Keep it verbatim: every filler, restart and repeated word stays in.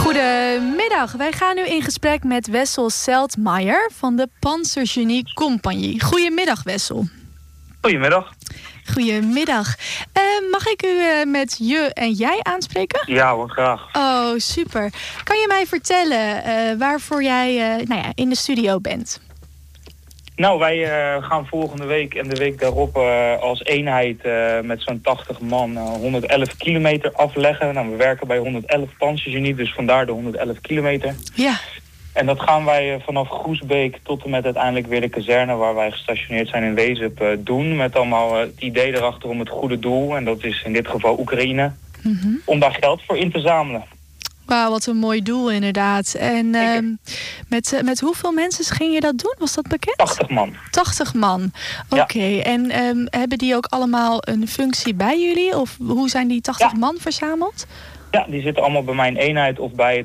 Goedemiddag, wij gaan nu in gesprek met Wessel Seltmeijer van de Panzergenie Compagnie. Goedemiddag, Wessel. Goedemiddag. Goedemiddag. Uh, mag ik u uh, met je en jij aanspreken? Ja hoor, graag. Oh, super. Kan je mij vertellen uh, waarvoor jij uh, nou ja, in de studio bent? Nou, wij uh, gaan volgende week en de week daarop uh, als eenheid uh, met zo'n tachtig man uh, honderdelf kilometer afleggen. Nou, we werken bij honderdelf Panzergenie, dus vandaar de honderdelf kilometer. Ja. En dat gaan wij uh, vanaf Groesbeek tot en met uiteindelijk weer de kazerne waar wij gestationeerd zijn in Wezep uh, doen. Met allemaal uh, het idee erachter om het goede doel, en dat is in dit geval Oekraïne, mm-hmm. om daar geld voor in te zamelen. Wauw, wat een mooi doel inderdaad. En uh, met, uh, met hoeveel mensen ging je dat doen? Was dat bekend? tachtig man. tachtig man. Oké, okay. Ja. En um, hebben die ook allemaal een functie bij jullie? Of hoe zijn die tachtig ja. man verzameld? Ja, die zitten allemaal bij mijn eenheid of bij het